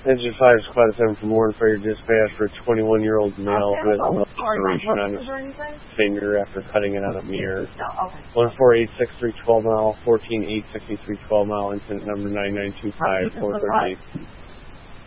Engine 5 Squad 7 from Warren Freighter dispatch for a 21-year-old male who has no ulceration on his finger after cutting it on a mirror. 14863 12 mile, 14863 12 mile, incident number 9925 438.